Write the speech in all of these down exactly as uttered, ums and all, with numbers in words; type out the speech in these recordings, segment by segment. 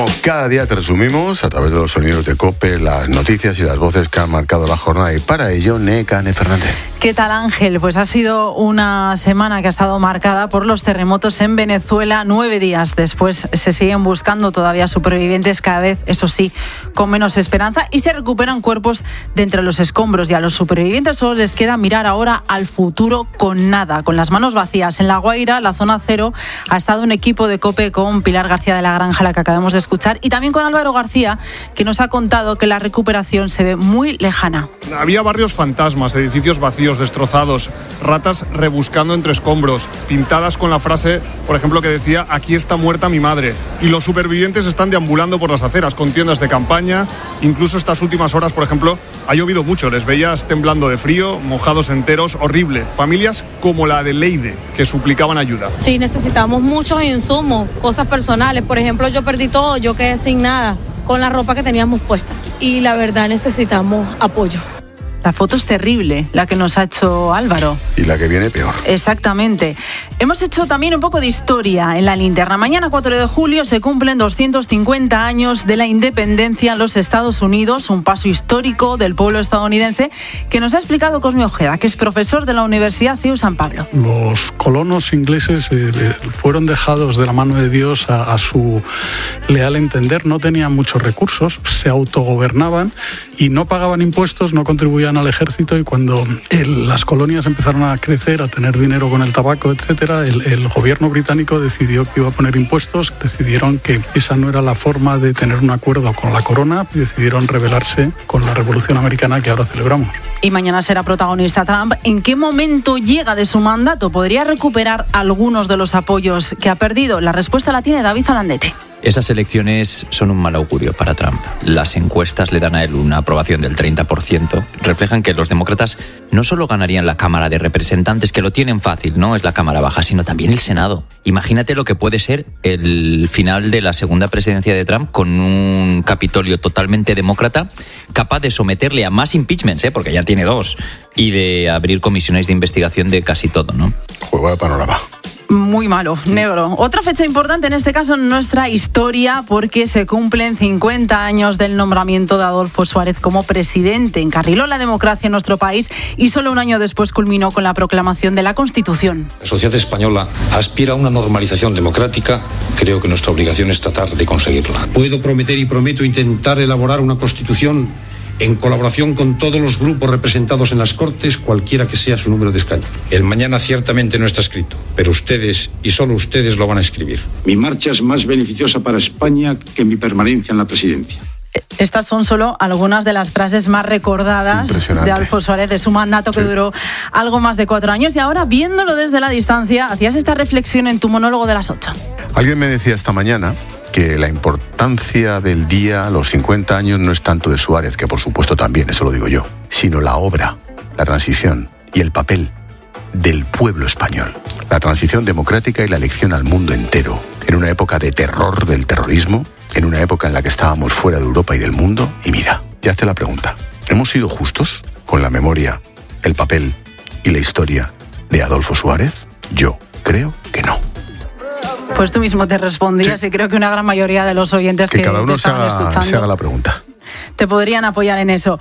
como cada día te resumimos a través de los sonidos de COPE, las noticias y las voces que han marcado la jornada. Y para ello, Nekane Fernández. ¿Qué tal, Ángel? Pues ha sido una semana que ha estado marcada por los terremotos en Venezuela. Nueve días después se siguen buscando todavía supervivientes, cada vez, eso sí, con menos esperanza, y se recuperan cuerpos de entre los escombros. Y a los supervivientes solo les queda mirar ahora al futuro con nada, con las manos vacías. En La Guaira, la zona cero, ha estado un equipo de COPE con Pilar García de la Granja, la que acabamos de escuchar, y también con Álvaro García, que nos ha contado que la recuperación se ve muy lejana. Había barrios fantasmas, edificios vacíos, destrozados, ratas rebuscando entre escombros, pintadas con la frase, por ejemplo, que decía: aquí está muerta mi madre. Y los supervivientes están deambulando por las aceras con tiendas de campaña. Incluso estas últimas horas, por ejemplo, ha llovido mucho, les veías temblando de frío, mojados enteros, horrible. Familias como la de Leide, que suplicaban ayuda. Sí, necesitamos muchos insumos, cosas personales. Por ejemplo, yo perdí todo, yo quedé sin nada, con la ropa que teníamos puesta. Y la verdad necesitamos apoyo. La foto es terrible, la que nos ha hecho Álvaro. Y la que viene peor. Exactamente. Hemos hecho también un poco de historia en la linterna. Mañana, cuatro de julio, se cumplen doscientos cincuenta años de la independencia en los Estados Unidos, un paso histórico del pueblo estadounidense que nos ha explicado Cosme Ojeda, que es profesor de la Universidad C I U San Pablo. Los colonos ingleses eh, fueron dejados de la mano de Dios a, a su leal entender. No tenían muchos recursos, se autogobernaban y no pagaban impuestos, no contribuían al ejército, y cuando el, las colonias empezaron a crecer, a tener dinero con el tabaco, etcétera, el, el gobierno británico decidió que iba a poner impuestos. Decidieron que esa no era la forma de tener un acuerdo con la corona y decidieron rebelarse con la Revolución Americana que ahora celebramos. Y mañana será protagonista Trump. ¿En qué momento llega de su mandato? ¿Podría recuperar algunos de los apoyos que ha perdido? La respuesta la tiene David Zalandete. Esas elecciones son un mal augurio para Trump. Las encuestas le dan a él una aprobación del treinta por ciento. Reflejan que los demócratas no solo ganarían la Cámara de Representantes, que lo tienen fácil, no es la Cámara Baja, sino también el Senado. Imagínate lo que puede ser el final de la segunda presidencia de Trump con un Capitolio totalmente demócrata, capaz de someterle a más impeachments, ¿eh? Porque ya tiene dos, y de abrir comisiones de investigación de casi todo, ¿no? Juego de panorama. Muy malo, negro. Otra fecha importante en este caso en nuestra historia, porque se cumplen cincuenta años del nombramiento de Adolfo Suárez como presidente. Encarriló la democracia en nuestro país y solo un año después culminó con la proclamación de la Constitución. La sociedad española aspira a una normalización democrática. Creo que nuestra obligación es tratar de conseguirla. Puedo prometer y prometo intentar elaborar una Constitución en colaboración con todos los grupos representados en las Cortes, cualquiera que sea su número de escaños. El mañana ciertamente no está escrito, pero ustedes y solo ustedes lo van a escribir. Mi marcha es más beneficiosa para España que mi permanencia en la presidencia. Estas son solo algunas de las frases más recordadas de Adolfo Suárez, de su mandato, que sí, duró algo más de cuatro años. Y ahora, viéndolo desde la distancia, hacías esta reflexión en tu monólogo de las ocho. Alguien me decía esta mañana que la importancia del día, los cincuenta años, no es tanto de Suárez, que por supuesto también, eso lo digo yo, sino la obra, la transición y el papel del pueblo español. La transición democrática y la elección al mundo entero, en una época de terror del terrorismo, en una época en la que estábamos fuera de Europa y del mundo. Y mira, ya hazte la pregunta, ¿hemos sido justos con la memoria, el papel y la historia de Adolfo Suárez? Yo creo que no. Pues tú mismo te respondías, sí, y creo que una gran mayoría de los oyentes que, que cada uno te estaban se haga, escuchando se haga la pregunta. Te podrían apoyar en eso.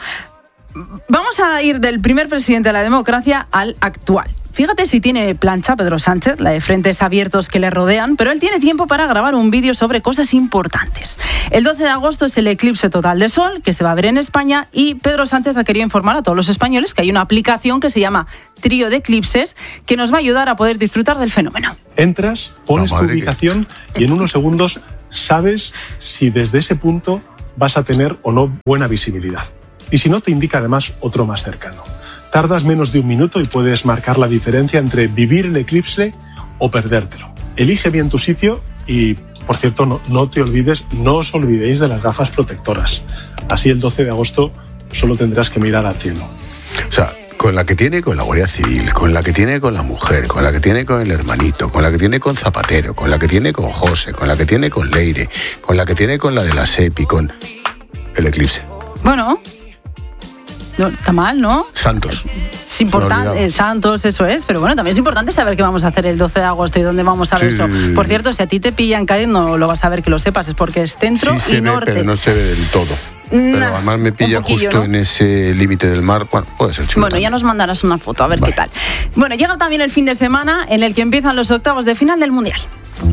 Vamos a ir del primer presidente de la democracia al actual. Fíjate si tiene plancha Pedro Sánchez, la de frentes abiertos que le rodean, pero él tiene tiempo para grabar un vídeo sobre cosas importantes. El doce de agosto es el eclipse total de sol, que se va a ver en España, y Pedro Sánchez ha querido informar a todos los españoles que hay una aplicación que se llama Trío de Eclipses, que nos va a ayudar a poder disfrutar del fenómeno. Entras, pones no, tu ubicación que... y en unos segundos sabes si desde ese punto vas a tener o no buena visibilidad. Y si no, te indica además otro más cercano. Tardas menos de un minuto y puedes marcar la diferencia entre vivir el eclipse o perdértelo. Elige bien tu sitio y, por cierto, no, no te olvides, no os olvidéis de las gafas protectoras. Así el doce de agosto solo tendrás que mirar al cielo. O sea, con la que tiene con la Guardia Civil, con la que tiene con la mujer, con la que tiene con el hermanito, con la que tiene con Zapatero, con la que tiene con José, con la que tiene con Leire, con la que tiene con la de la SEPI, con el eclipse. Bueno... No, está mal, ¿no? Santos. Es importante, eh, Santos, eso es, pero bueno, también es importante saber qué vamos a hacer el doce de agosto y dónde vamos a ver Sí. eso. Por cierto, si a ti te pilla en Cádiz, no lo vas a ver, que lo sepas, es porque es centro Sí se y ve, norte. pero no se ve del todo. Pero Nah, además me pilla un poquillo, justo ¿no? en ese límite del mar. Bueno, puede ser chulo. Bueno, ya nos mandarás una foto, a ver Vale. qué tal. Bueno, llega también el fin de semana en el que empiezan los octavos de final del Mundial.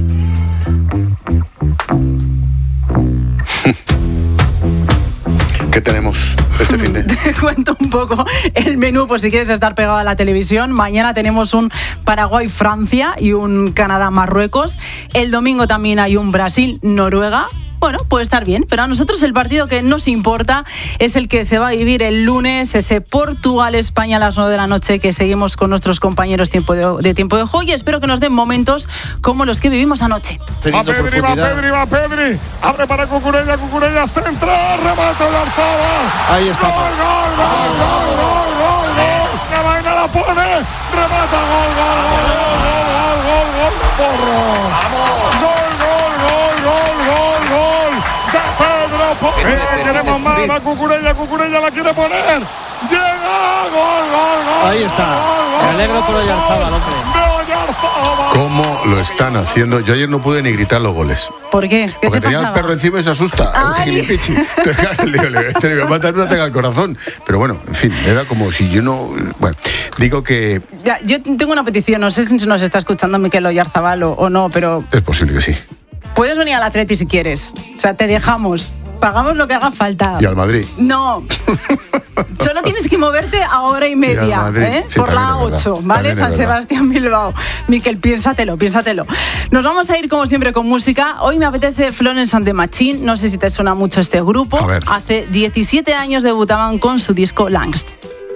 ¿Qué tenemos este fin de? Te cuento un poco el menú por si quieres estar pegado a la televisión. Mañana tenemos un Paraguay-Francia y un Canadá-Marruecos. El domingo también hay un Brasil-Noruega. Bueno, puede estar bien, pero a nosotros el partido que nos importa es el que se va a vivir el lunes, ese Portugal-España a las nueve de la noche, que seguimos con nuestros compañeros tiempo de, de tiempo de juego, y espero que nos den momentos como los que vivimos anoche. Va Pedri, va Pedri, va Pedri. Abre para Cucurella, Cucurella centra, remate de Arzabal. Ahí está. Gol, gol, gol, gol, gol, gol, gol. La vaina la pone, remata, gol, gol, gol, gol, gol, gol, gol de Porro. Vamos. Gol, gol, gol, gol, gol, gol de Pedro Porro. Eh, queremos más, va Cucurella, Cucurella la quiere poner. Llega, gol, gol, gol. Ahí está. Gol, gol, Me alegro por gol, Oyarzábal, gol. hombre. De Oyarzábal. ¿Cómo lo están haciendo? Yo ayer no pude ni gritar los goles. ¿Por qué? ¿Qué Porque te tenía pasaba? el perro encima y se asusta. Ay. El gilipichi. Digo, le- este le va a matar una tega al corazón. Pero bueno, en fin, era como si yo no. Bueno, digo que Ya, yo tengo una petición, no sé si nos está escuchando Mikel Oyarzabal o, o no, pero es posible que sí. puedes venir al Atleti si quieres. O sea, te dejamos. Pagamos lo que haga falta. Y al Madrid. No. Solo tienes que moverte a hora y media, Y al Madrid. ¿eh? Sí, por la también es verdad. ocho, ¿vale? También es San verdad. Sebastián Bilbao. Miquel, piénsatelo, piénsatelo. Nos vamos a ir como siempre con música. Hoy me apetece Florence and the Machine. No sé si te suena mucho este grupo. A ver. Hace diecisiete años debutaban con su disco Lungs.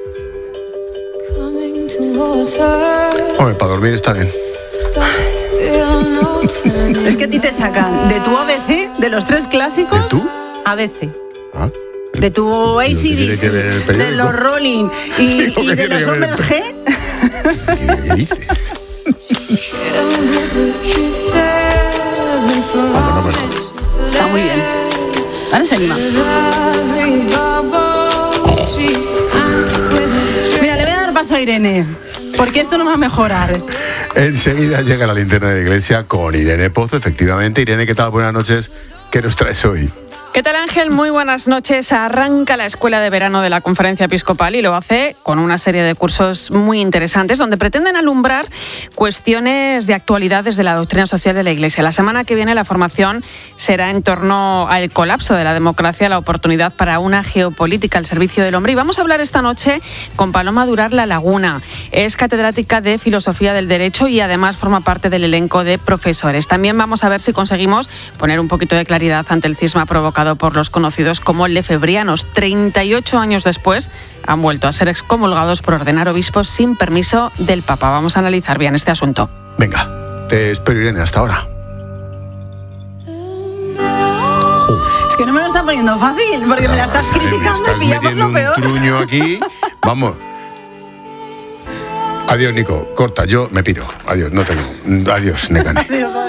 Hombre, para dormir está bien. Es que a ti te sacan de tu A B C, de los tres clásicos. ¿De tú? A B C. Ah. De tu A C tiene D C, que ver el de periódico? los Rolling y, Digo, y ¿qué de tiene los que ver el hombres G. ¿Qué, qué dices? Bueno, no mejor. Está muy bien. Ahora se anima. Mira, le voy a dar paso a Irene, porque esto no va a mejorar. Enseguida llega la linterna de la iglesia con Irene Pozo, efectivamente. Irene, ¿qué tal? Buenas noches. ¿Qué nos traes hoy? ¿Qué tal, Ángel? Muy buenas noches. Arranca la escuela de verano de la Conferencia Episcopal y lo hace con una serie de cursos muy interesantes donde pretenden alumbrar cuestiones de actualidad desde la doctrina social de la Iglesia. La semana que viene la formación será en torno al colapso de la democracia, la oportunidad para una geopolítica al servicio del hombre. Y vamos a hablar esta noche con Paloma Durar La Laguna. Es catedrática de Filosofía del Derecho y además forma parte del elenco de profesores. También vamos a ver si conseguimos poner un poquito de claridad ante el cisma provocado por los conocidos como lefebrianos. treinta y ocho años después han vuelto a ser excomulgados por ordenar obispos sin permiso del Papa. Vamos a analizar bien este asunto. Venga, te espero, Irene, hasta ahora. Es que no me lo está poniendo fácil, porque me la estás Vamos a ver, me criticando estás y pillamos metiendo lo peor. un truño aquí. Vamos. Adiós, Nico. Corta, yo me piro. Adiós, no tengo. Adiós, Necane. Adiós, adiós.